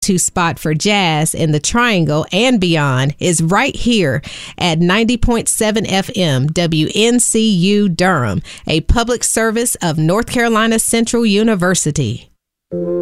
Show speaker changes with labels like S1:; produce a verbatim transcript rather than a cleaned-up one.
S1: to spot for jazz in the Triangle and beyond is right here at ninety point seven F M W N C U Durham, a public service of North Carolina Central University.